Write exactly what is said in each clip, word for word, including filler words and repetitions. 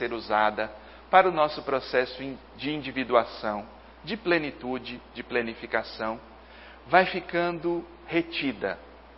ser usada para o nosso processo de individuação, de plenitude, de plenificação, vai ficando retida.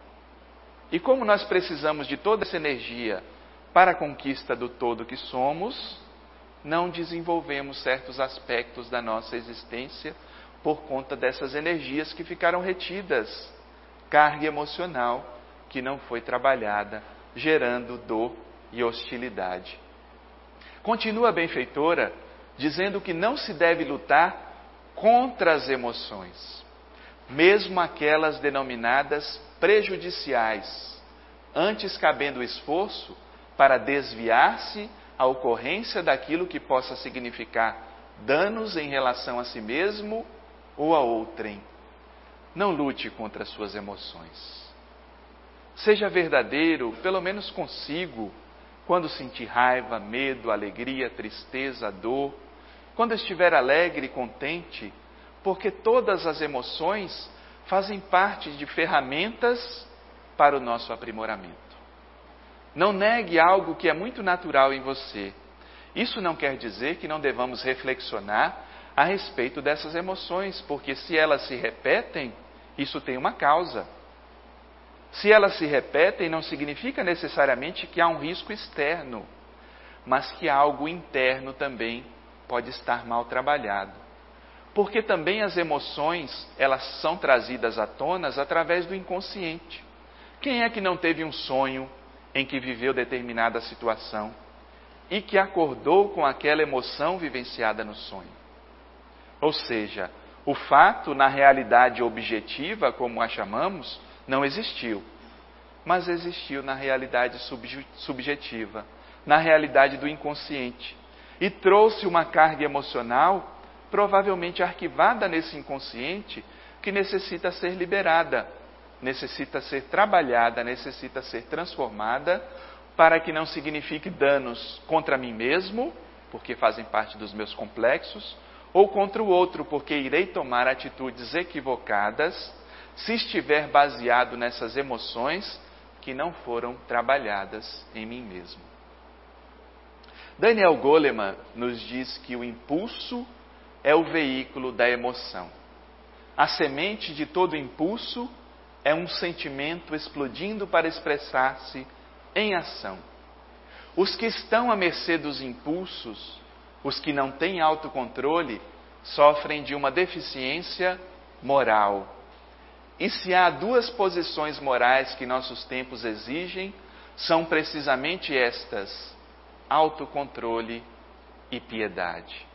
E como nós precisamos de toda essa energia para a conquista do todo que somos, não desenvolvemos certos aspectos da nossa existência por conta dessas energias que ficaram retidas, carga emocional que não foi trabalhada, gerando dor e hostilidade. Continua a benfeitora dizendo que não se deve lutar contra as emoções, mesmo aquelas denominadas prejudiciais, antes cabendo o esforço para desviar-se a ocorrência daquilo que possa significar danos em relação a si mesmo ou a outrem. Não lute contra as suas emoções. Seja verdadeiro, pelo menos consigo, quando sentir raiva, medo, alegria, tristeza, dor, quando estiver alegre e contente, porque todas as emoções fazem parte de ferramentas para o nosso aprimoramento. Não negue algo que é muito natural em você. Isso não quer dizer que não devamos reflexionar a respeito dessas emoções, porque se elas se repetem, isso tem uma causa. Se elas se repetem, não significa necessariamente que há um risco externo, mas que algo interno também pode estar mal trabalhado. Porque também as emoções, elas são trazidas à tona através do inconsciente. Quem é que não teve um sonho em que viveu determinada situação e que acordou com aquela emoção vivenciada no sonho? Ou seja, o fato na realidade objetiva, como a chamamos, não existiu, mas existiu na realidade subjetiva, na realidade do inconsciente, e trouxe uma carga emocional provavelmente arquivada nesse inconsciente que necessita ser liberada, necessita ser trabalhada, necessita ser transformada para que não signifique danos contra mim mesmo, porque fazem parte dos meus complexos, ou contra o outro, porque irei tomar atitudes equivocadas se estiver baseado nessas emoções que não foram trabalhadas em mim mesmo. Daniel Goleman nos diz que o impulso é o veículo da emoção. A semente de todo impulso é um sentimento explodindo para expressar-se em ação. Os que estão à mercê dos impulsos, os que não têm autocontrole, sofrem de uma deficiência moral. E se há duas posições morais que nossos tempos exigem, são precisamente estas: autocontrole e piedade.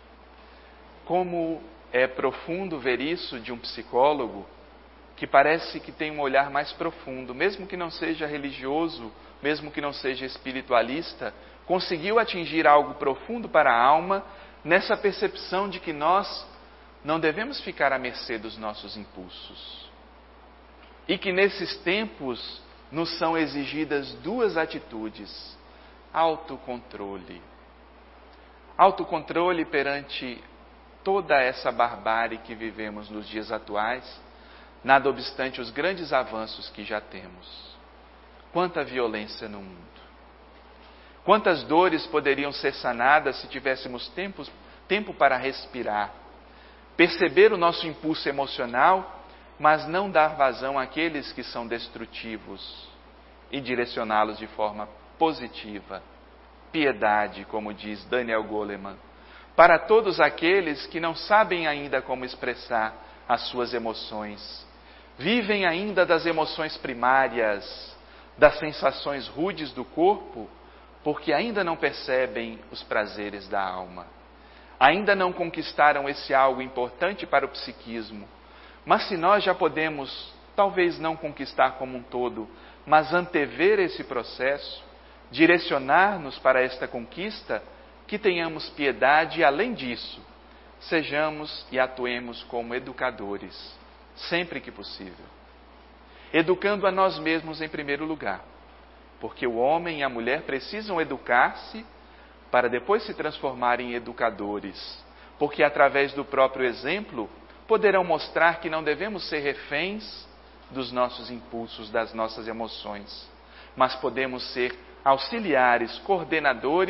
Como é profundo ver isso de um psicólogo que parece que tem um olhar mais profundo, mesmo que não seja religioso, mesmo que não seja espiritualista, conseguiu atingir algo profundo para a alma nessa percepção de que nós não devemos ficar à mercê dos nossos impulsos. E que nesses tempos nos são exigidas duas atitudes: autocontrole. Autocontrole perante toda essa barbárie que vivemos nos dias atuais, nada obstante os grandes avanços que já temos. Quanta violência no mundo! Quantas dores poderiam ser sanadas se tivéssemos tempo, tempo para respirar, perceber o nosso impulso emocional, mas não dar vazão àqueles que são destrutivos e direcioná-los de forma positiva. Piedade, como diz Daniel Goleman, para todos aqueles que não sabem ainda como expressar as suas emoções, vivem ainda das emoções primárias, das sensações rudes do corpo, porque ainda não percebem os prazeres da alma. Ainda não conquistaram esse algo importante para o psiquismo. Mas se nós já podemos, talvez não conquistar como um todo, mas antever esse processo, direcionar-nos para esta conquista, que tenhamos piedade e, além disso, sejamos e atuemos como educadores, sempre que possível. Educando a nós mesmos em primeiro lugar, porque o homem e a mulher precisam educar-se para depois se transformarem em educadores, porque através do próprio exemplo poderão mostrar que não devemos ser reféns dos nossos impulsos, das nossas emoções, mas podemos ser auxiliares, coordenadores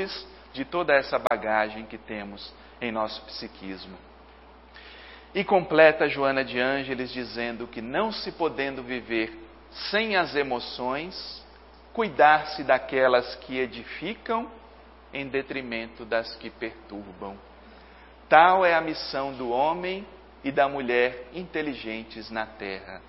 de toda essa bagagem que temos em nosso psiquismo. E completa Joana de Ângeles dizendo que, não se podendo viver sem as emoções, cuidar-se daquelas que edificam em detrimento das que perturbam. Tal é a missão do homem e da mulher inteligentes na Terra.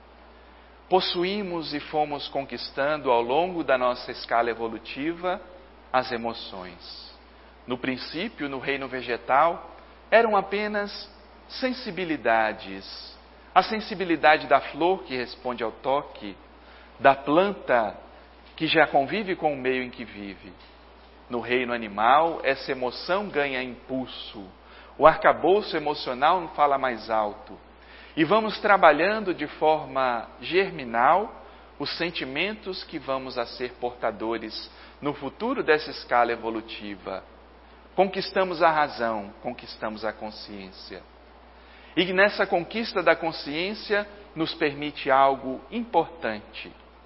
Possuímos e fomos conquistando ao longo da nossa escala evolutiva as emoções. No princípio, no reino vegetal, eram apenas sensibilidades. A sensibilidade da flor que responde ao toque, da planta que já convive com o meio em que vive. No reino animal, essa emoção ganha impulso. O arcabouço emocional fala mais alto. E vamos trabalhando de forma germinal os sentimentos que vamos a ser portadores no futuro dessa escala evolutiva. Conquistamos a razão, conquistamos a consciência. E nessa conquista da consciência nos permite algo importante.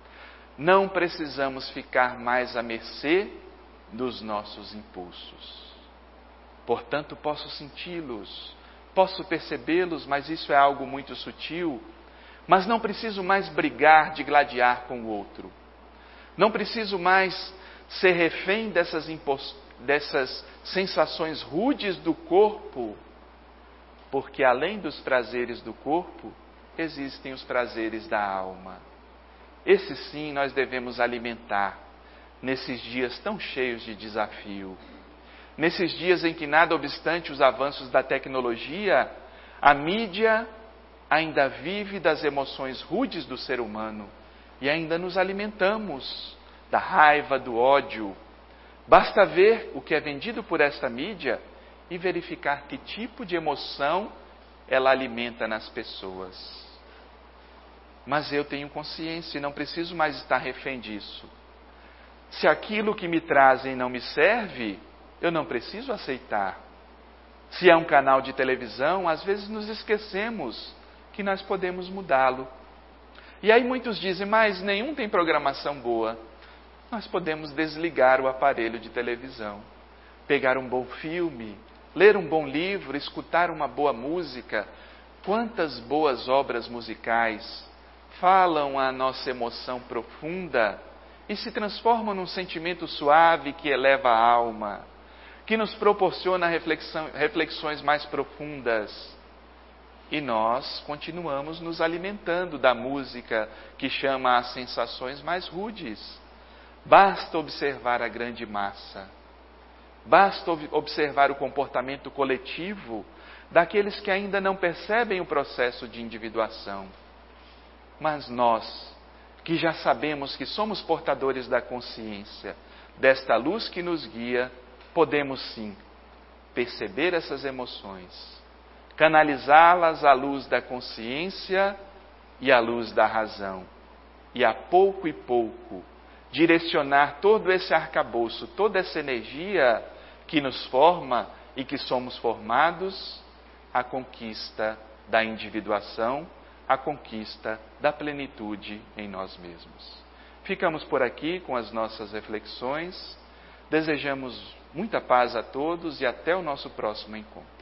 Não precisamos ficar mais à mercê dos nossos impulsos. Portanto, posso senti-los, posso percebê-los, mas isso é algo muito sutil. Mas não preciso mais brigar, digladiar com o outro. Não preciso mais ser refém dessas, impos... dessas sensações rudes do corpo, porque além dos prazeres do corpo, existem os prazeres da alma. Esses sim nós devemos alimentar nesses dias tão cheios de desafio. Nesses dias em que, nada obstante os avanços da tecnologia, a mídia ainda vive das emoções rudes do ser humano e ainda nos alimentamos da raiva, do ódio. Basta ver o que é vendido por esta mídia e verificar que tipo de emoção ela alimenta nas pessoas. Mas eu tenho consciência e não preciso mais estar refém disso. Se aquilo que me trazem não me serve, eu não preciso aceitar. Se é um canal de televisão, às vezes nos esquecemos que nós podemos mudá-lo. E aí muitos dizem, mas nenhum tem programação boa. Nós podemos desligar o aparelho de televisão, pegar um bom filme, ler um bom livro, escutar uma boa música. Quantas boas obras musicais falam a nossa emoção profunda e se transformam num sentimento suave que eleva a alma, que nos proporciona reflexão, reflexões mais profundas. E nós continuamos nos alimentando da música que chama às sensações mais rudes. Basta observar a grande massa. Basta observar o comportamento coletivo daqueles que ainda não percebem o processo de individuação. Mas nós, que já sabemos que somos portadores da consciência, desta luz que nos guia, podemos sim perceber essas emoções, canalizá-las à luz da consciência e à luz da razão, e a pouco e pouco direcionar todo esse arcabouço, toda essa energia que nos forma e que somos formados à conquista da individuação, à conquista da plenitude em nós mesmos. Ficamos por aqui com as nossas reflexões. Desejamos muita paz a todos e até o nosso próximo encontro.